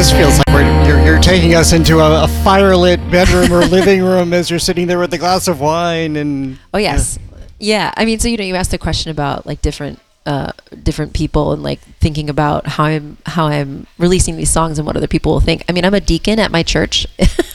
this feels like you're taking us into a firelit bedroom or living room as you're sitting there with a glass of wine and. Oh yes, yeah. I mean, so you asked the question about like different people and like thinking about how I'm releasing these songs and what other people will think. I mean, I'm a deacon at my church,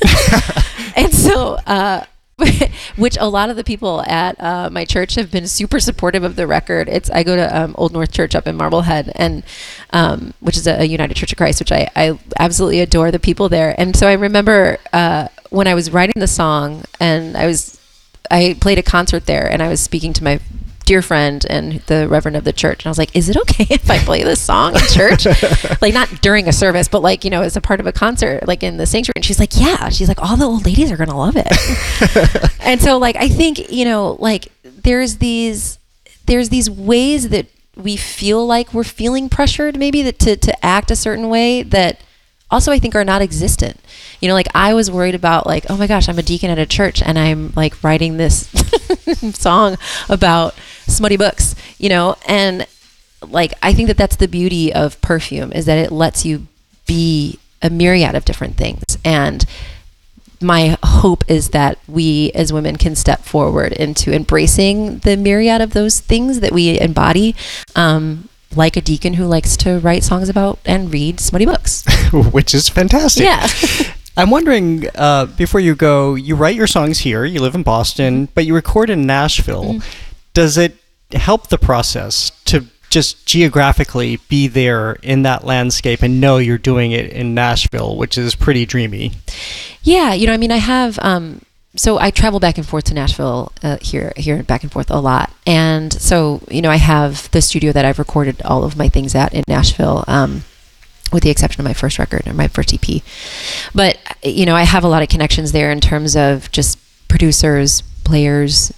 and so. Which a lot of the people at my church have been super supportive of the record. I go to Old North Church up in Marblehead, and which is a United Church of Christ, which I absolutely adore the people there. And so I remember when I was writing the song, and I played a concert there, and I was speaking to my dear friend and the reverend of the church, and I was like, is it okay if I play this song in church? Like not during a service, but like, as a part of a concert, like in the sanctuary. And she's like, yeah. She's like, all the old ladies are gonna love it. And so like I think, like there's these ways that we feel like we're feeling pressured maybe to act a certain way that also I think are not existent. Like I was worried about like, oh my gosh, I'm a deacon at a church and I'm like writing this song about smutty books, and like I think that that's the beauty of perfume, is that it lets you be a myriad of different things. And my hope is that we as women can step forward into embracing the myriad of those things that we embody, like a deacon who likes to write songs about and read smutty books. Which is fantastic. Yeah. I'm wondering, before you go, you write your songs here, you live in Boston, but you record in Nashville. Mm-hmm. Does it help the process to just geographically be there in that landscape and know you're doing it in Nashville, which is pretty dreamy? Yeah, I mean, I have... So I travel back and forth to Nashville, here back and forth a lot. And so, I have the studio that I've recorded all of my things at in Nashville, with the exception of my first record or my first EP. But, I have a lot of connections there in terms of just producers, players,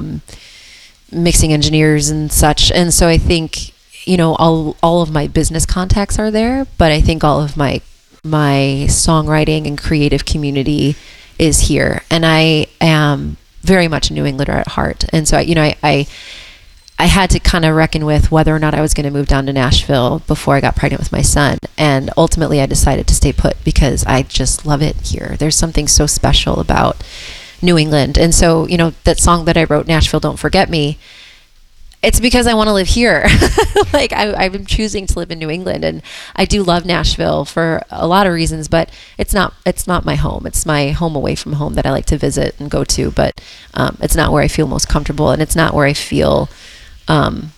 mixing engineers and such. And so I think, all of my business contacts are there, but I think all of my songwriting and creative community is here. And I am very much a New Englander at heart. And so, I had to kind of reckon with whether or not I was going to move down to Nashville before I got pregnant with my son. And ultimately I decided to stay put because I just love it here. There's something so special about New England. And so, that song that I wrote, Nashville, Don't Forget Me, it's because I want to live here. Like I've been choosing to live in New England, and I do love Nashville for a lot of reasons, but it's not my home. It's my home away from home that I like to visit and go to, but it's not where I feel most comfortable, and it's not where I feel the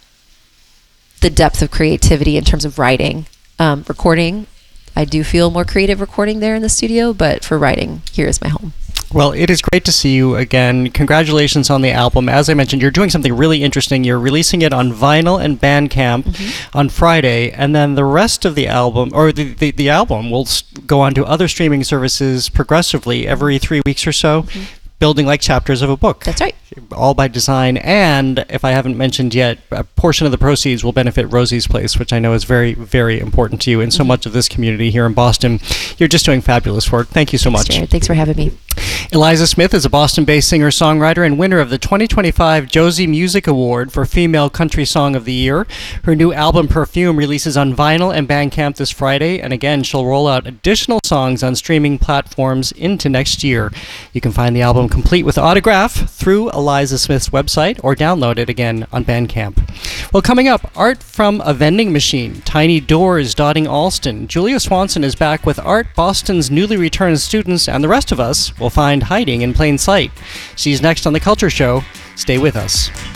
depth of creativity in terms of writing. Recording, I do feel more creative recording there in the studio, but for writing, here is my home. Well, it is great to see you again. Congratulations on the album. As I mentioned, you're doing something really interesting. You're releasing it on vinyl and Bandcamp on Friday, and then the rest of the album, or the album, will go on to other streaming services progressively every 3 weeks or so, building like chapters of a book. That's right. All by design. And if I haven't mentioned yet, a portion of the proceeds will benefit Rosie's Place, which I know is very, very important to you and so much of this community here in Boston. You're just doing fabulous work. Thank you so much. Jared. Thanks for having me. Eliza Smith is a Boston-based singer-songwriter and winner of the 2025 Josie Music Award for Female Country Song of the Year. Her new album, Perfume, releases on vinyl and Bandcamp this Friday, and again, she'll roll out additional songs on streaming platforms into next year. You can find the album complete with autograph through Eliza Smith's website or download it again on Bandcamp. Well, coming up, art from a vending machine, tiny doors dotting Alston. Julia Swanson is back with art Boston's newly returned students and the rest of us will find hiding in plain sight. She's next on The Culture Show. Stay with us.